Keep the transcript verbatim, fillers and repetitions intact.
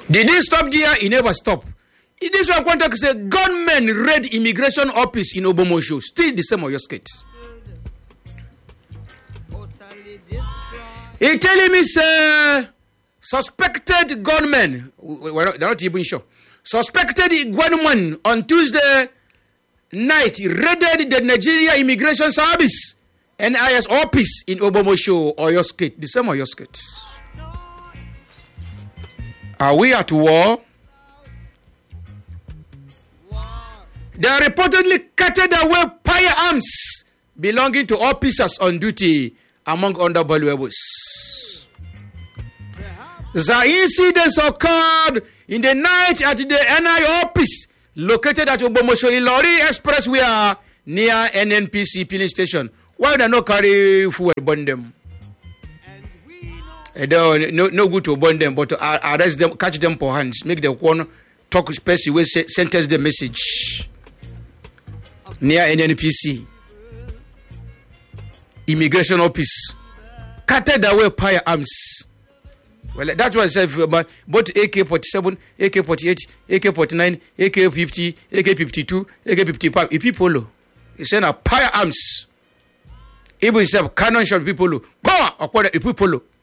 Did he stop there? He never stopped. This one contact say gunmen raid immigration office in Obomosho. Still the same Oyo State. He telling me say suspected gunmen. We're not, they're not even sure. Suspected gunmen on Tuesday night raided the Nigeria Immigration Service N I S office in Obomosho, Oyo State. The same Oyo State. Are we at war? They reportedly carted away firearms belonging to officers on duty among undervaluables. The incidents occurred in the night at the N I office located at Obomosho Ilori Expressway near N N P C filling station. Why they not carry fuel burn them? No, no, no good to burn them, but to arrest them, catch them for hands, make them one talk special way, sentence the message near N N P C immigration office. Carted away firearms. Well, that's why I said both A K forty-seven, A K forty-eight, A K forty-nine, A K fifty, A K fifty-two, A K fifty-five. If people, he said firearms. Even if cannon shot people, go on, if people.